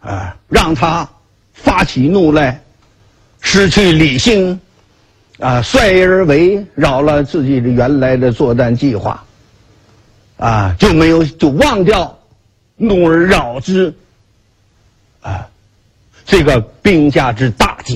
让他发起怒来，失去理性，率而为，扰了自己的原来的作战计划，就忘掉怒而扰之，这个兵家之大忌，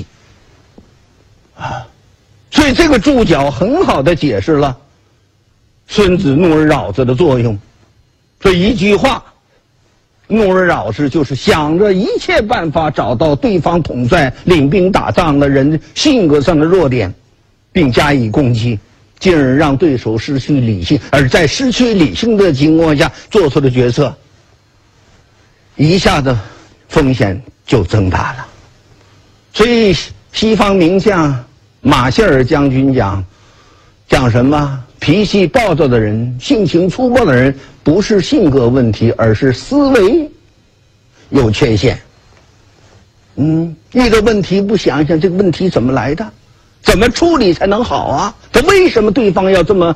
所以这个注脚很好的解释了孙子怒而扰之的作用。所以一句话，怒而扰之就是想着一切办法找到对方统帅领兵打仗的人性格上的弱点，并加以攻击，进而让对手失去理性，而在失去理性的情况下做出的决策，一下子风险就增大了。所以西方名将马歇尔将军讲什么？脾气暴躁的人，性情粗暴的人，不是性格问题，而是思维有缺陷。遇到问题不想一想这个问题怎么来的，怎么处理才能好啊？他为什么对方要这么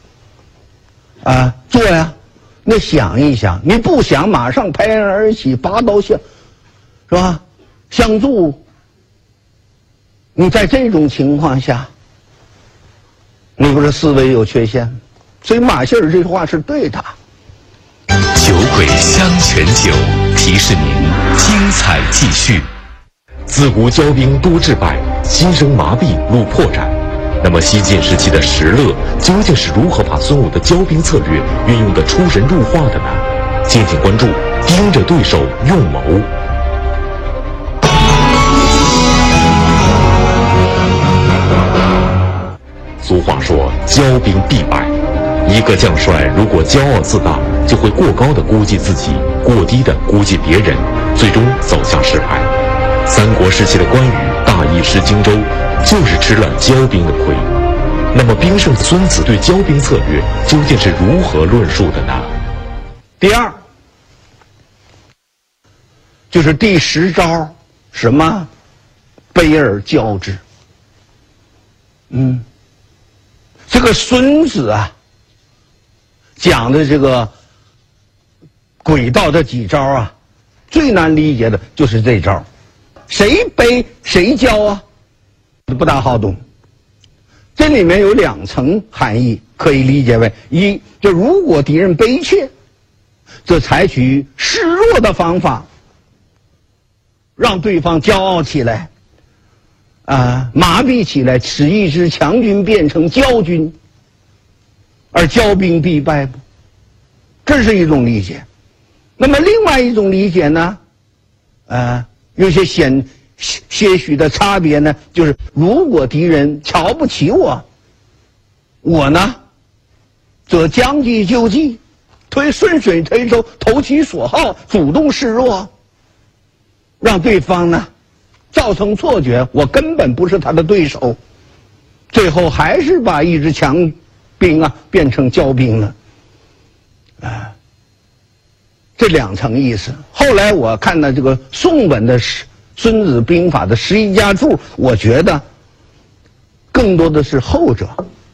做呀？那想一想，你不想马上拍案而起，拔刀是吧？相助。你在这种情况下，你不是思维有缺陷？所以马歇尔这句话是对的。 酒鬼香泉酒提示您精彩继续。 自古骄兵多致败，心生麻痹入破绽。那么西晋时期的石勒究竟是如何把孙武的骄兵策略运用得出神入化的呢？敬请关注盯着对手用谋。俗话说骄兵必败，一个将帅如果骄傲自大，就会过高的估计自己，过低的估计别人，最终走向失败。三国时期的关羽大意失荆州，就是吃了骄兵的亏。那么兵圣孙子对骄兵策略究竟是如何论述的呢？ 第二就是第10招，什么？卑而骄之。这个孙子讲的这个诡道的几招最难理解的就是这招。谁卑谁骄不大好懂。这里面有2层含义，可以理解为：一，就如果敌人卑怯，则采取示弱的方法，让对方骄傲起来，麻痹起来，使一支强军变成骄军，而骄兵必败，这是一种理解。那么另外一种理解呢，有些些许的差别呢，就是如果敌人瞧不起我呢，则将计就计，顺水推舟，投其所好，主动示弱，让对方呢造成错觉，我根本不是他的对手，最后还是把一支强兵变成骄兵了。这2层意思。后来我看到这个宋本的《孙子兵法》的11家注，我觉得更多的是后者，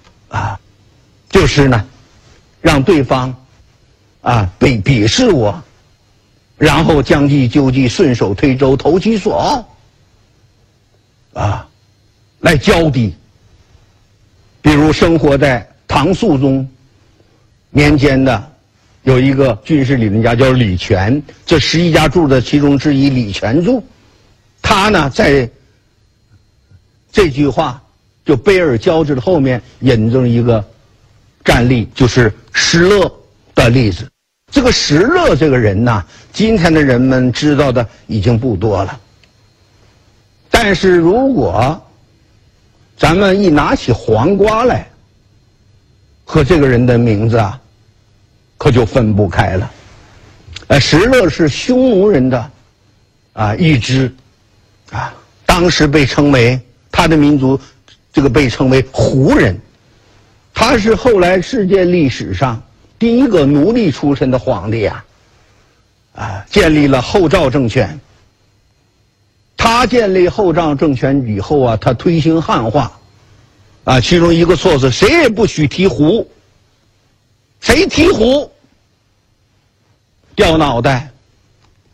就是呢，让对方鄙视我，然后将计就计，顺手推舟，投其所好，来骄敌。比如生活在唐肃宗年间的有一个军事理论家叫李全，这11家注的其中之一李全注，他呢在这句话就卑而骄之的后面引证一个战例，就是石勒的例子。这个石勒这个人呢，今天的人们知道的已经不多了，但是如果咱们一拿起黄瓜来，和这个人的名字可就分不开了。石勒是匈奴人的一支当时被称为他的民族被称为胡人。他是后来世界历史上第一个奴隶出身的皇帝建立了后赵政权。他建立后赵政权以后他推行汉化其中一个措施，谁也不许提胡，谁提胡掉脑袋。